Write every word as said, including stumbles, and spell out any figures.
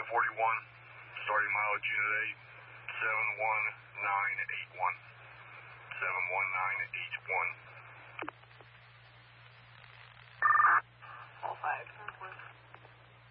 forty-one, starting mileage unit eight, seven one nine eight one. seven one nine eight one.